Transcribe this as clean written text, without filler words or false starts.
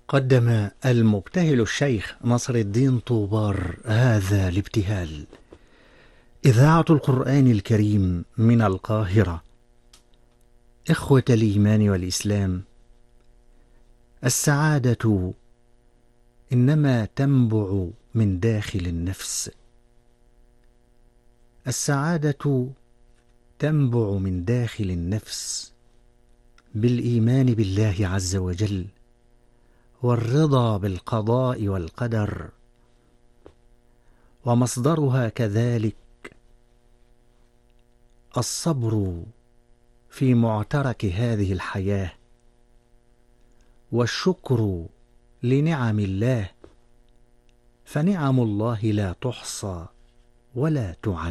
قدم المبتهل الشيخ نصر الدين طوبار هذا الابتهال. إذاعة القرآن الكريم من القاهرة. إخوة الإيمان والإسلام، السعادة إنما تنبع من داخل النفس. السعادة تنبع من داخل النفس بالإيمان بالله عز وجل، والرضا بالقضاء والقدر، ومصدرها كذلك الصبر في معترك هذه الحياة، والشكر لنعم الله، فنعم الله لا تحصى ولا تعد.